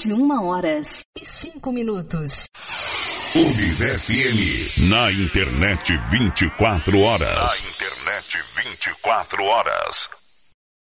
21h05. Unis FM, na internet 24 horas. Na internet 24 horas.